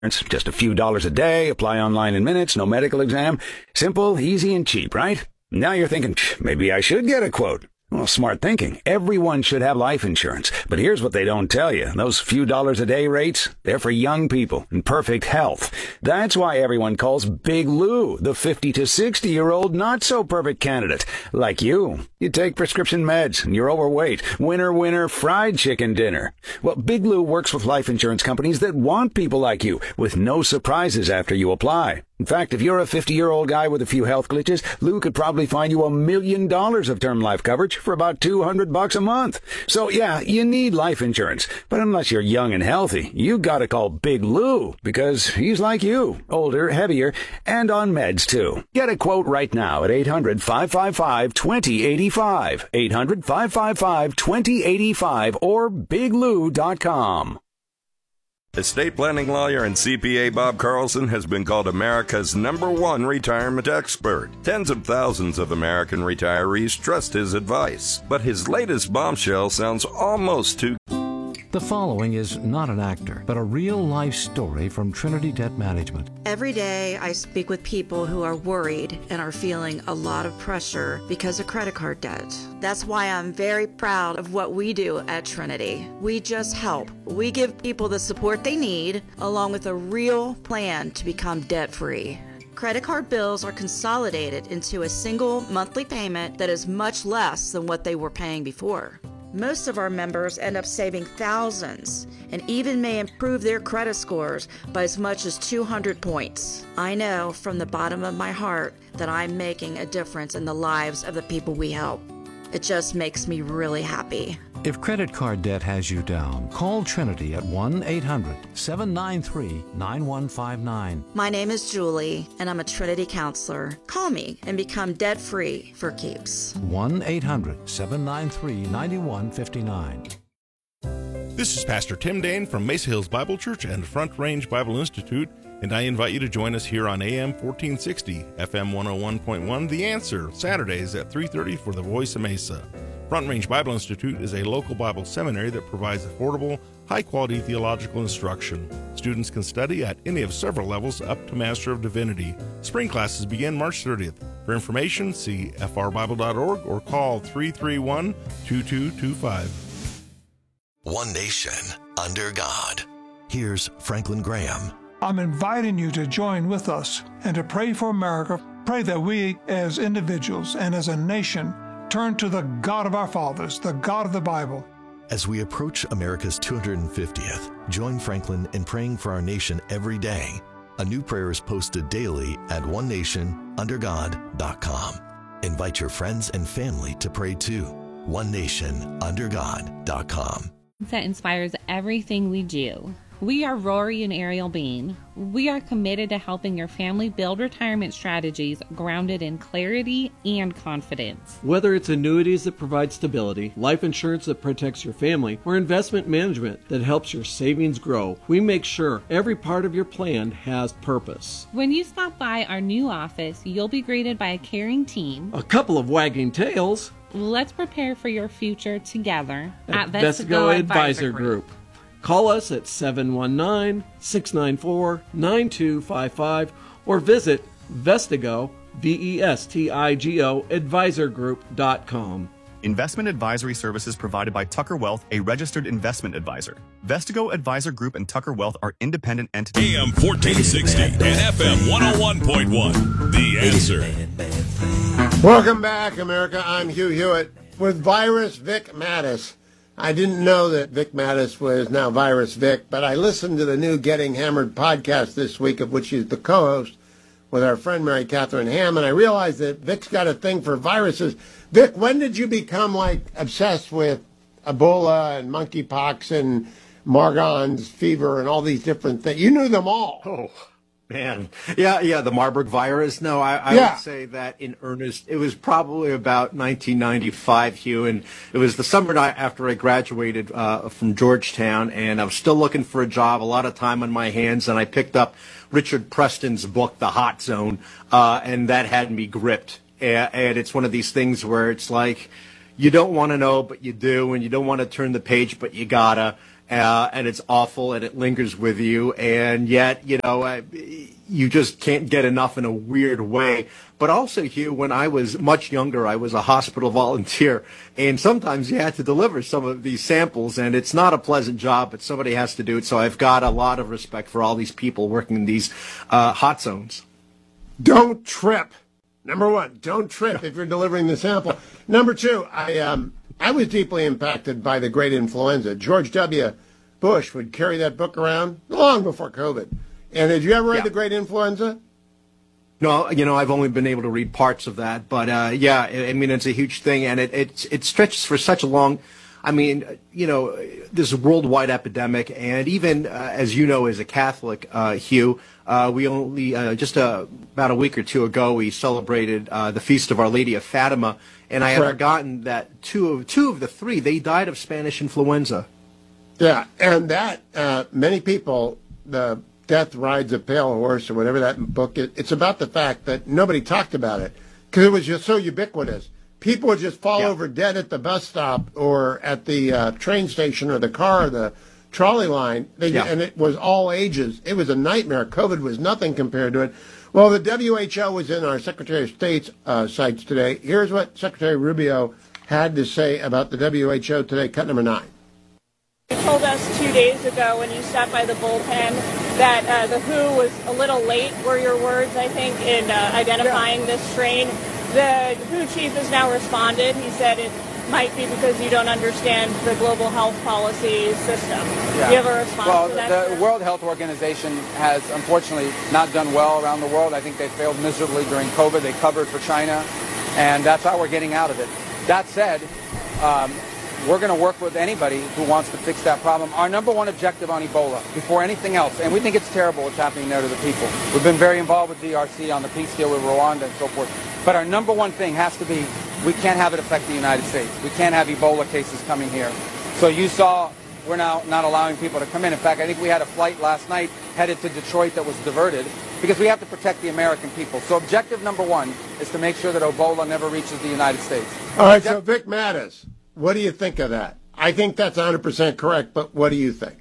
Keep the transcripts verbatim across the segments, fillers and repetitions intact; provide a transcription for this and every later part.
It's just a few dollars a day, apply online in minutes, no medical exam. Simple, easy, and cheap, right? Now you're thinking, maybe I should get a quote. Well, smart thinking. Everyone should have life insurance. But here's what they don't tell you. Those few dollars a day rates, they're for young people in perfect health. That's why everyone calls Big Lou the fifty to sixty-year-old not-so-perfect candidate. Like you. You take prescription meds and you're overweight. Winner, winner, fried chicken dinner. Well, Big Lou works with life insurance companies that want people like you, with no surprises after you apply. In fact, if you're a fifty-year-old guy with a few health glitches, Lou could probably find you a million dollars of term life coverage for about two hundred bucks a month. So yeah, you need life insurance. But unless you're young and healthy, you gotta call Big Lou, because he's like you, older, heavier, and on meds too. Get a quote right now at eight hundred, five five five, two zero eight five, eight hundred, five five five, two zero eight five, or big lou dot com. Estate planning lawyer and C P A Bob Carlson has been called America's number one retirement expert. Tens of thousands of American retirees trust his advice, but his latest bombshell sounds almost too... The following is not an actor, but a real-life story from Trinity Debt Management. Every day I speak with people who are worried and are feeling a lot of pressure because of credit card debt. That's why I'm very proud of what we do at Trinity. We just help. We give people the support they need, along with a real plan to become debt-free. Credit card bills are consolidated into a single monthly payment that is much less than what they were paying before. Most of our members end up saving thousands and even may improve their credit scores by as much as two hundred points. I know from the bottom of my heart that I'm making a difference in the lives of the people we help. It just makes me really happy. If credit card debt has you down, call Trinity at one eight hundred, seven nine three, nine one five nine. My name is Julie, and I'm a Trinity counselor. Call me and become debt-free for keeps. one eight hundred, seven nine three, nine one five nine. This is Pastor Tim Dane from Mesa Hills Bible Church and Front Range Bible Institute, and I invite you to join us here on A M fourteen sixty, F M one oh one point one, The Answer, Saturdays at three thirty for the Voice of Mesa. Front Range Bible Institute is a local Bible seminary that provides affordable, high-quality theological instruction. Students can study at any of several levels up to Master of Divinity. Spring classes begin March thirtieth. For information, see f r bible dot org or call three three one, two two two five. One nation, under God. Here's Franklin Graham. I'm inviting you to join with us and to pray for America. Pray that we as individuals and as a nation turn to the God of our fathers, the God of the Bible. As we approach America's two hundred fiftieth, join Franklin in praying for our nation every day. A new prayer is posted daily at one nation under god dot com. Invite your friends and family to pray too. one nation under god dot com. That inspires everything we do. We are Rory and Ariel Bean. We are committed to helping your family build retirement strategies grounded in clarity and confidence. Whether it's annuities that provide stability, life insurance that protects your family, or investment management that helps your savings grow, we make sure every part of your plan has purpose. When you stop by our new office, you'll be greeted by a caring team, a couple of wagging tails. Let's prepare for your future together at, at Vestigo Vestigo Advisor, Advisor Group. Group. Call us at seven one nine, six nine four, nine two five five or visit Vestigo, V E S T I G O, advisor group dot com. Investment advisory services provided by Tucker Wealth, a registered investment advisor. Vestigo Advisor Group and Tucker Wealth are independent entities. A M fourteen sixty and F M one oh one point one. The Answer. Welcome back, America. I'm Hugh Hewitt with Virus Vic Mattis. I didn't know that Vic Mattis was now Virus Vic, but I listened to the new Getting Hammered podcast this week, of which he's the co-host with our friend Mary Catherine Ham, and I realized that Vic's got a thing for viruses. Vic, when did you become, like, obsessed with Ebola and monkeypox and Margan's fever and all these different things? You knew them all. Oh, man. Yeah, yeah, the Marburg virus. No, I, I yeah. would say that in earnest. It was probably about nineteen ninety-five, Hugh, and it was the summer night after I graduated uh, from Georgetown, and I was still looking for a job, a lot of time on my hands, and I picked up Richard Preston's book, The Hot Zone, uh, and that had me gripped. And, and it's one of these things where it's like, you don't want to know, but you do, and you don't want to turn the page, but you gotta. uh, and it's awful, and it lingers with you, and yet, you know, uh, you just can't get enough in a weird way. But also, Hugh, when I was much younger, I was a hospital volunteer, and sometimes you had to deliver some of these samples, and it's not a pleasant job, but somebody has to do it. So I've got a lot of respect for all these people working in these uh, hot zones. Don't trip. Number one, don't trip if you're delivering the sample. Number two, I um, I was deeply impacted by the great influenza. George W. Bush would carry that book around long before COVID. And did you ever read Yeah. The Great Influenza? No, you know, I've only been able to read parts of that, but uh, yeah, I I mean, it's a huge thing, and it, it it stretches for such a long. I mean, you know, this is a worldwide epidemic, and even uh, as you know, as a Catholic, uh, Hugh, uh, we only uh, just uh, about a week or two ago we celebrated uh, the feast of Our Lady of Fatima, and I had Correct. forgotten that two of two of the three they died of Spanish influenza. Yeah, and that, uh, many people, the Death Rides a Pale Horse or whatever that book is, it's about the fact that nobody talked about it because it was just so ubiquitous. People would just fall Yeah. over dead at the bus stop or at the uh, train station or the car or the trolley line, they, Yeah. and it was all ages. It was a nightmare. COVID was nothing compared to it. Well, the W H O was in our Secretary of State's uh, sites today. Here's what Secretary Rubio had to say about the W H O today, cut number nine. You told us two days ago when you stopped by the bullpen that uh, the W H O was a little late, were your words, I think, in uh, identifying this strain. The W H O chief has now responded. He said it might be because you don't understand the global health policy system. Yeah. Do you have a response well, to that? the World Health Organization has unfortunately not done well around the world. I think they failed miserably during COVID. They covered for China, and that's how we're getting out of it. That said, um, we're going to work with anybody who wants to fix that problem. Our number one objective on Ebola, before anything else, and we think it's terrible what's happening there to the people. We've been very involved with D R C on the peace deal with Rwanda and so forth. But our number one thing has to be we can't have it affect the United States. We can't have Ebola cases coming here. So you saw we're now not allowing people to come in. In fact, I think we had a flight last night headed to Detroit that was diverted because we have to protect the American people. So objective number one is to make sure that Ebola never reaches the United States. All right, so Vic Mattis, what do you think of that? I think that's one hundred percent correct, but what do you think?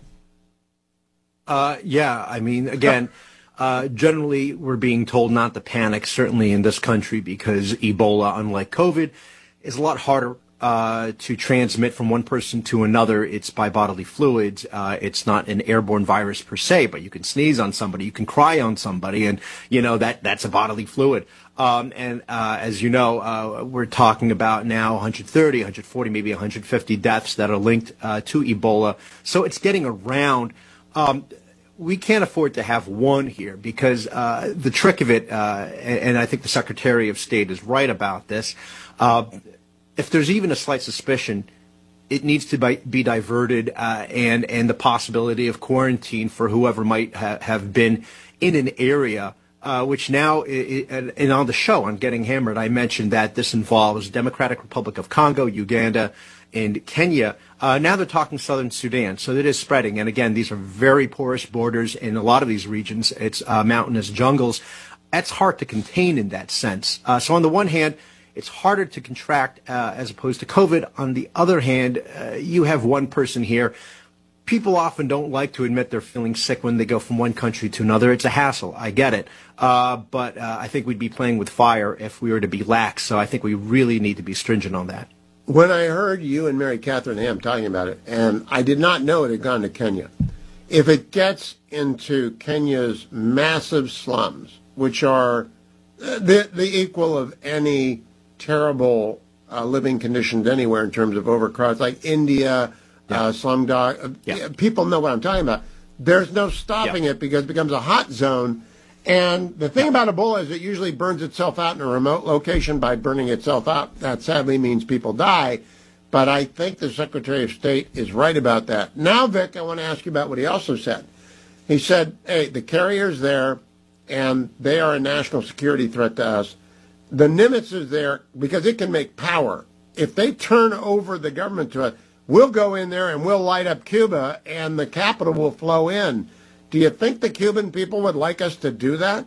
Uh, yeah, I mean, again, uh, generally we're being told not to panic, certainly in this country, because Ebola, unlike COVID, is a lot harder uh, to transmit from one person to another. It's by bodily fluids. Uh, it's not an airborne virus per se, but you can sneeze on somebody, you can cry on somebody, and, you know, that that's a bodily fluid. Um, and uh, as you know, uh, we're talking about now one hundred thirty, one hundred forty, maybe one hundred fifty deaths that are linked uh, to Ebola. So it's getting around. Um, we can't afford to have one here because uh, the trick of it, uh, and, and I think the Secretary of State is right about this, uh, if there's even a slight suspicion, it needs to be, be diverted uh, and, and the possibility of quarantine for whoever might ha- have been in an area. Uh, which now, I- I- and on the show on Getting Hammered, I mentioned that this involves Democratic Republic of Congo, Uganda, and Kenya. Uh, now they're talking southern Sudan, so it is spreading. And again, these are very porous borders in a lot of these regions. It's uh, mountainous jungles. That's hard to contain in that sense. Uh, so on the one hand, it's harder to contract uh, as opposed to COVID. On the other hand, uh, you have one person here. People often don't like to admit they're feeling sick when they go from one country to another. It's a hassle. I get it. Uh, but uh, I think we'd be playing with fire if we were to be lax. So I think we really need to be stringent on that. When I heard you and Mary Catherine Ham talking about it, and I did not know it had gone to Kenya, if it gets into Kenya's massive slums, which are the, the equal of any terrible uh, living conditions anywhere in terms of overcrowds, like India, yeah. uh, Slumdog, uh, yeah. people know what I'm talking about. There's no stopping yeah. it because it becomes a hot zone. And the thing about Ebola is it usually burns itself out in a remote location by burning itself out. That sadly means people die. But I think the Secretary of State is right about that. Now, Vic, I want to ask you about what he also said. He said, hey, the carrier's there, and they are a national security threat to us. The Nimitz is there because it can make power. If they turn over the government to us, we'll go in there and we'll light up Cuba, and the capital will flow in. Do you think the Cuban people would like us to do that?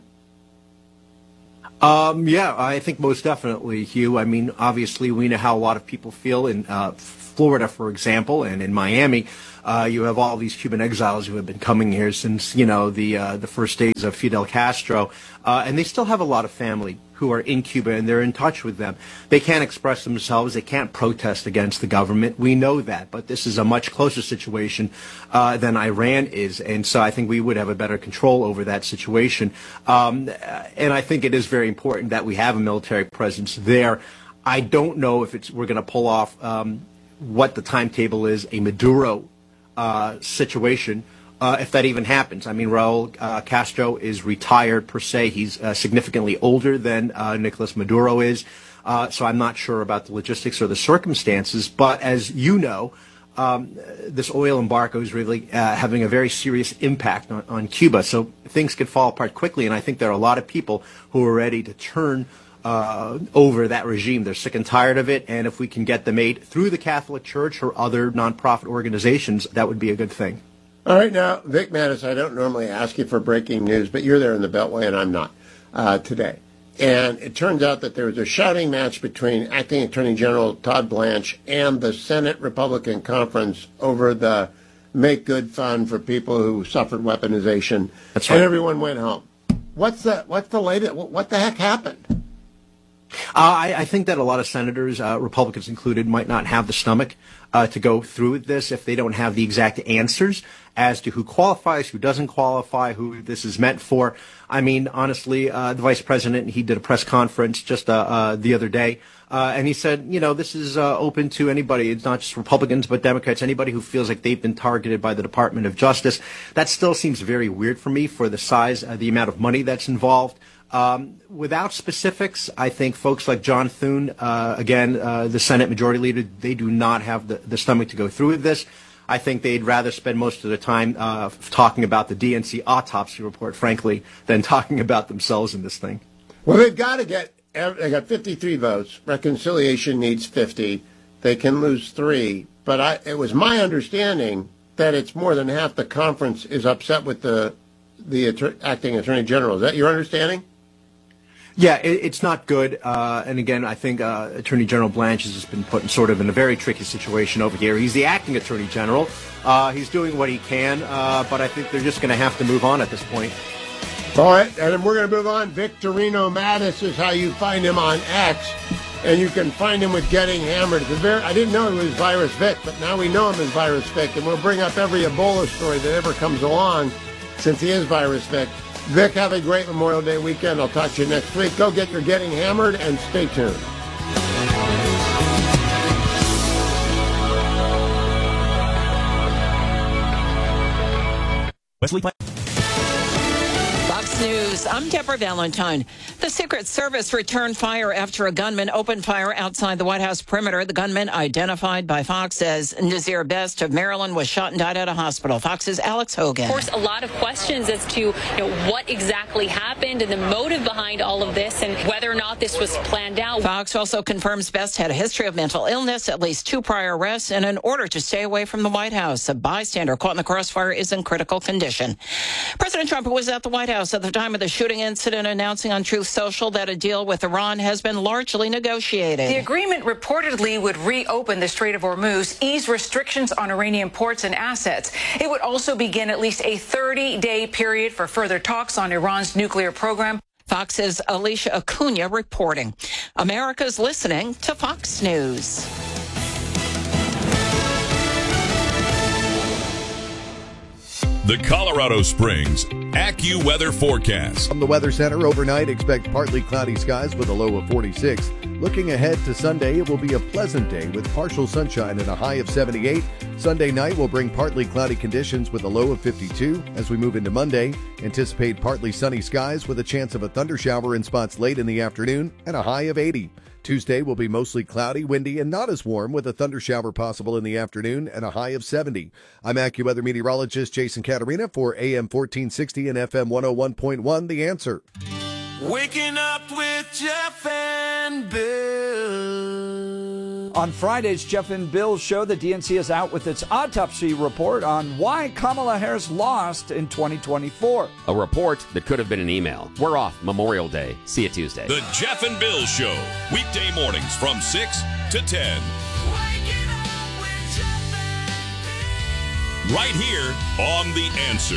Um, yeah, I think most definitely, Hugh. I mean, obviously, we know how a lot of people feel in uh, Florida, for example, and in Miami, uh, you have all these Cuban exiles who have been coming here since, you know, the uh, the first days of Fidel Castro, uh, and they still have a lot of family who are in Cuba, and they're in touch with them. They can't express themselves. They can't protest against the government. We know that, but this is a much closer situation uh, than Iran is, and so I think we would have a better control over that situation. Um, and I think it is very important that we have a military presence there. I don't know if it's we're going to pull off um, what the timetable is, a Maduro uh, situation. Uh, if that even happens. I mean, Raul uh, Castro is retired per se. He's uh, significantly older than uh, Nicolas Maduro is. Uh, so I'm not sure about the logistics or the circumstances. But as you know, um, this oil embargo is really uh, having a very serious impact on, on Cuba. So things could fall apart quickly. And I think there are a lot of people who are ready to turn uh, over that regime. They're sick and tired of it. And if we can get them aid through the Catholic Church or other nonprofit organizations, that would be a good thing. All right, now, Vic Mattis, I don't normally ask you for breaking news, but you're there in the Beltway and I'm not uh, today. And it turns out that there was a shouting match between Acting Attorney General Todd Blanche and the Senate Republican Conference over the Make Good Fund for people who suffered weaponization. That's right. And everyone went home. What's the, what's the latest? What the heck happened? Uh, I, I think that a lot of senators, uh, Republicans included, might not have the stomach uh, to go through with this if they don't have the exact answers as to who qualifies, who doesn't qualify, who this is meant for. I mean, honestly, uh, the vice president, he did a press conference just uh, uh, the other day, uh, and he said, you know, this is uh, open to anybody. It's not just Republicans, but Democrats, anybody who feels like they've been targeted by the Department of Justice. That still seems very weird for me for the size, uh, the amount of money that's involved. Um, without specifics, I think folks like John Thune, uh, again, uh, the Senate Majority Leader, they do not have the, the stomach to go through with this. I think they'd rather spend most of their time uh, talking about the D N C autopsy report, frankly, than talking about themselves in this thing. Well, they've got to get, they got fifty-three votes. Reconciliation needs fifty. They can lose three. But I, it was my understanding that it's more than half the conference is upset with the, the Atter- Acting Attorney General. Is that your understanding? Yeah, it, it's not good. Uh, and again, I think uh, Attorney General Blanche has been put in sort of in a very tricky situation over here. He's the acting Attorney General. Uh, he's doing what he can, uh, but I think they're just going to have to move on at this point. All right, and then we're going to move on. Victorino Mattis is how you find him on X, and you can find him with Getting Hammered. It's a very, I didn't know he was Virus Vic, but now we know him as Virus Vic, and we'll bring up every Ebola story that ever comes along since he is Virus Vic. Vic, have a great Memorial Day weekend. I'll talk to you next week. Go get your Getting Hammered and stay tuned. Wesley Pla- Fox News, I'm Deborah Valentine. The Secret Service returned fire after a gunman opened fire outside the White House perimeter. The gunman, identified by Fox as Nazir Best of Maryland, was shot and died at a hospital. Fox's Alex Hogan. Of course, a lot of questions as to you know, what exactly happened and the motive behind all of this and whether or not this was planned out. Fox also confirms Best had a history of mental illness, at least two prior arrests, and an order to stay away from the White House. A bystander caught in the crossfire is in critical condition. President Trump was at the White House at the time of the shooting incident, announcing on Truth Social that a deal with Iran has been largely negotiated. The agreement reportedly would reopen the Strait of Hormuz, ease restrictions on Iranian ports and assets. It would also begin at least a thirty-day period for further talks on Iran's nuclear program. Fox's Alicia Acuna reporting. America's listening to Fox News. The Colorado Springs AccuWeather forecast. From the Weather Center, overnight, expect partly cloudy skies with a low of forty-six. Looking ahead to Sunday, it will be a pleasant day with partial sunshine and a high of seventy-eight. Sunday night will bring partly cloudy conditions with a low of fifty-two. As we move into Monday, anticipate partly sunny skies with a chance of a thundershower in spots late in the afternoon and a high of eighty. Tuesday will be mostly cloudy, windy, and not as warm with a thundershower possible in the afternoon and a high of seventy. I'm AccuWeather meteorologist Jason Caterina for A M fourteen sixty and F M one oh one point one, The Answer. Waking up with Jeff and Bill. On Friday's Jeff and Bill show, the D N C is out with its autopsy report on why Kamala Harris lost in twenty twenty-four. A report that could have been an email. We're off Memorial Day. See you Tuesday. The Jeff and Bill Show, weekday mornings from six to ten. Waking up with right here on The Answer.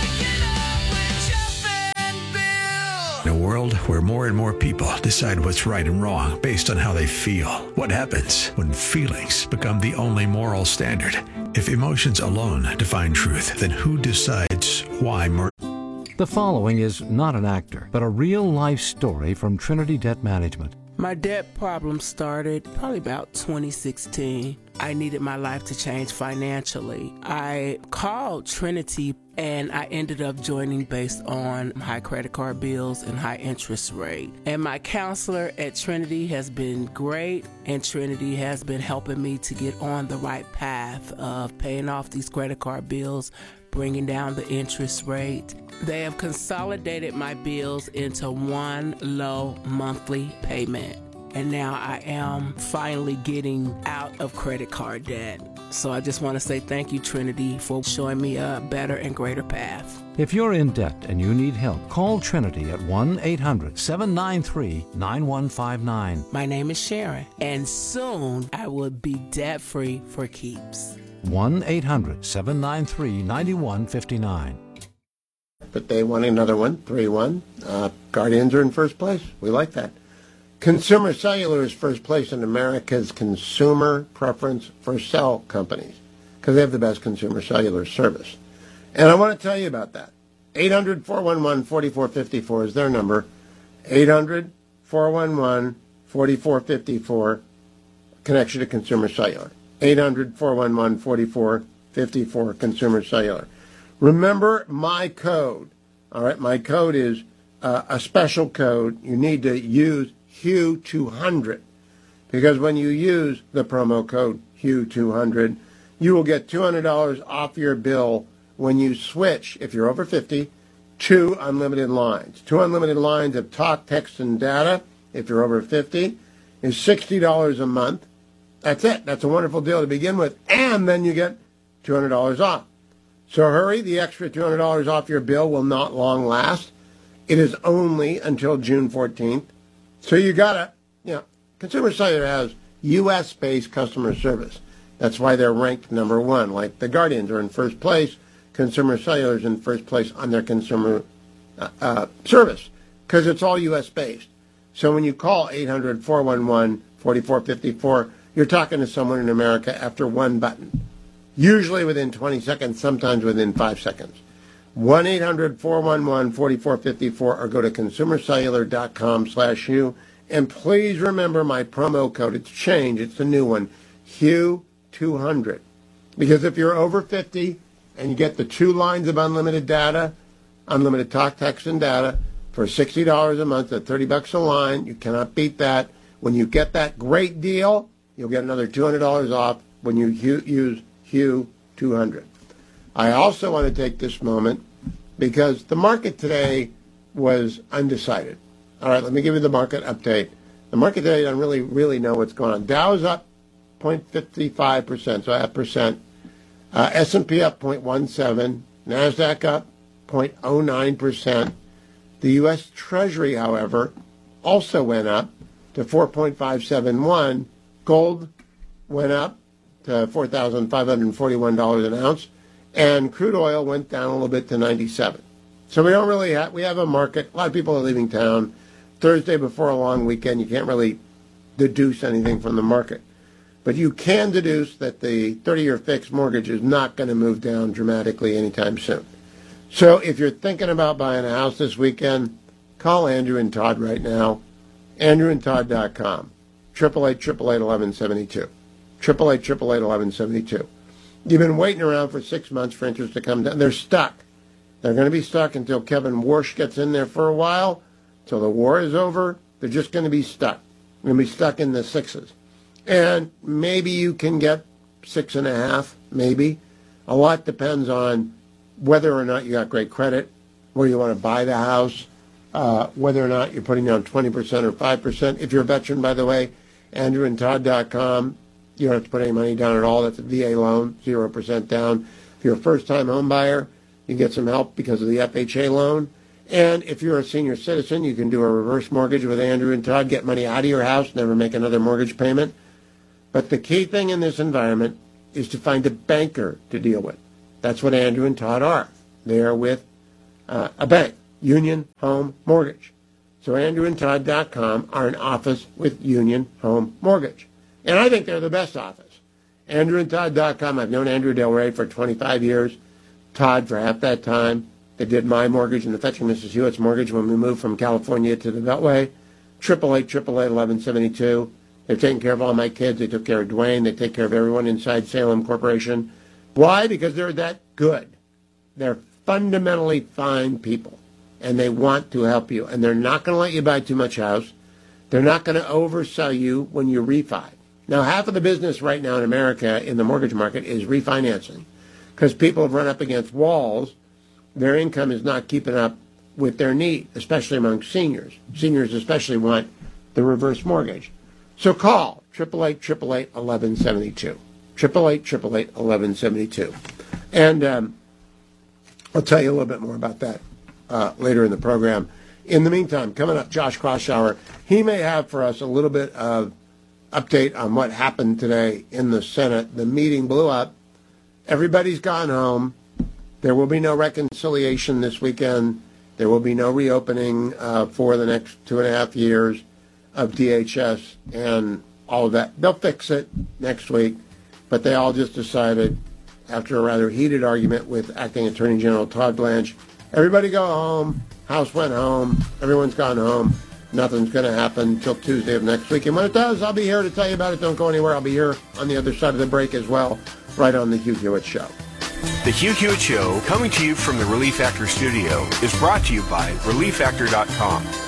In a world where more and more people decide what's right and wrong based on how they feel, what happens when feelings become the only moral standard? If emotions alone define truth, then who decides why murder? The following is not an actor, but a real-life story from Trinity Debt Management. My debt problem started probably about twenty sixteen. I needed my life to change financially. I called Trinity and I ended up joining based on high credit card bills and high interest rate. And my counselor at Trinity has been great, and Trinity has been helping me to get on the right path of paying off these credit card bills, bringing down the interest rate. They have consolidated my bills into one low monthly payment. And now I am finally getting out of credit card debt. So I just want to say thank you, Trinity, for showing me a better and greater path. If you're in debt and you need help, call Trinity at one eight hundred seven nine three nine one five nine. My name is Sharon, and soon I will be debt-free for keeps. one eight hundred seven nine three nine one five nine. But they want another one, three one. Uh, Guardians are in first place. We like that. Consumer Cellular is first place in America's consumer preference for cell companies because they have the best consumer cellular service. And I want to tell you about that. eight hundred four one one four four five four is their number. eight hundred four one one four four five four, connection to Consumer Cellular. eight hundred four one one four four five four, Consumer Cellular. Remember my code. All right, my code is uh, a special code. You need to use Hugh two hundred, because when you use the promo code Hugh two hundred, you will get two hundred dollars off your bill when you switch, if you're over fifty, to unlimited lines. Two unlimited lines of talk, text, and data, if you're over fifty, is sixty dollars a month. That's it. That's a wonderful deal to begin with. And then you get two hundred dollars off. So hurry, the extra two hundred dollars off your bill will not long last. It is only until June fourteenth. So you got to, you know, Consumer Cellular has U S-based customer service. That's why they're ranked number one. Like the Guardians are in first place, Consumer Cellular is in first place on their consumer uh, uh, service because it's all U S-based. So when you call eight hundred four one one four four five four, you're talking to someone in America after one button, usually within twenty seconds, sometimes within five seconds. one eight hundred four one one four four five four or go to consumercellular.com slash Hugh. And please remember my promo code. It's changed. It's the new one, Hugh two hundred. Because if you're over fifty and you get the two lines of unlimited data, unlimited talk, text, and data for sixty dollars a month at thirty bucks a line, you cannot beat that. When you get that great deal, you'll get another two hundred dollars off when you use Hugh two hundred. I also want to take this moment because the market today was undecided. All right, let me give you the market update. The market today doesn't really, really know what's going on. Dow's up zero point five five percent, so a half percent. Uh, S and P up zero point one seven. NASDAQ up zero point zero nine percent. The U S Treasury, however, also went up to four point five seven one. Gold went up to four thousand five hundred forty-one dollars an ounce. And crude oil went down a little bit to ninety-seven. So we don't really have, we have a market. A lot of people are leaving town. Thursday before a long weekend, you can't really deduce anything from the market. But you can deduce that the thirty-year fixed mortgage is not going to move down dramatically anytime soon. So if you're thinking about buying a house this weekend, call Andrew and Todd right now. andrew and todd dot com. eight eight eight, eight eight eight, eleven seventy-two. eight eight eight, eight eight eight, eleven seventy-two. You've been waiting around for six months for interest to come down. They're stuck. They're going to be stuck until Kevin Warsh gets in there for a while. Till the war is over, they're just going to be stuck. They're going to be stuck in the sixes. And maybe you can get six and a half, maybe. A lot depends on whether or not you got great credit, where you want to buy the house, uh, whether or not you're putting down twenty percent or five percent. If you're a veteran, by the way, andrew and todd dot com. You don't have to put any money down at all. That's a V A loan, zero percent down. If you're a first-time home buyer, you get some help because of the F H A loan. And if you're a senior citizen, you can do a reverse mortgage with Andrew and Todd, get money out of your house, never make another mortgage payment. But the key thing in this environment is to find a banker to deal with. That's what Andrew and Todd are. They are with uh, a bank, Union Home Mortgage. So andrew and todd dot com are an office with Union Home Mortgage. And I think they're the best office. andrew and todd dot com, I've known Andrew Del Rey for twenty-five years, Todd for half that time. They did my mortgage and the Fetching Missus Hewitt's mortgage when we moved from California to the Beltway. Triple eight, triple eight, eleven seventy-two. They've taken care of all my kids. They took care of Dwayne. They take care of everyone inside Salem Corporation. Why? Because they're that good. They're fundamentally fine people, and they want to help you. And they're not going to let you buy too much house. They're not going to oversell you when you refi. Now, half of the business right now in America in the mortgage market is refinancing because people have run up against walls. Their income is not keeping up with their need, especially among seniors. Seniors especially want the reverse mortgage. So call triple eight, triple eight, eleven seventy-two. triple eight, triple eight, eleven seventy-two. And um, I'll tell you a little bit more about that uh, later in the program. In the meantime, coming up, Josh Kraushaar, he may have for us a little bit of update on what happened today in the Senate. The meeting blew up. Everybody's gone home. There will be no reconciliation this weekend. There will be no reopening uh, for the next two and a half years of D H S and all of that. They'll fix it next week, but they all just decided, after a rather heated argument with Acting Attorney General Todd Blanche, everybody go home. House went home. Everyone's gone home. Nothing's going to happen until Tuesday of next week. And when it does, I'll be here to tell you about it. Don't go anywhere. I'll be here on the other side of the break as well, right on the Hugh Hewitt Show. The Hugh Hewitt Show, coming to you from the Relief Factor studio, is brought to you by relief factor dot com.